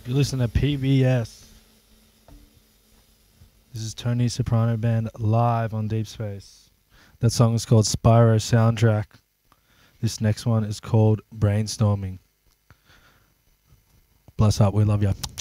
You listen to PBS. This is Tony Soprano Band live on Deep Space. That song is called Spyro Soundtrack. This next one is called Brainstorming. Bless up, we love you.